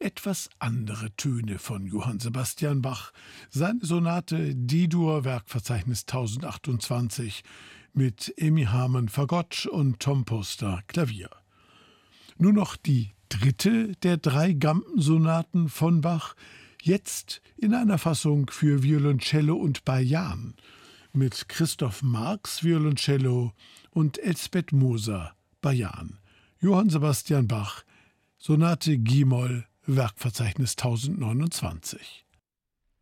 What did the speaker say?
etwas andere Töne von Johann Sebastian Bach. Seine Sonate D-Dur, Werkverzeichnis 1028 mit Amy Harmon Fagott und Tom Poster Klavier. Nur noch die dritte der 3 Gampen-Sonaten von Bach, jetzt in einer Fassung für Violoncello und Bajan mit Christoph Marx Violoncello und Elsbeth Moser Bajan. Johann Sebastian Bach, Sonate G-Moll, Werkverzeichnis 1029.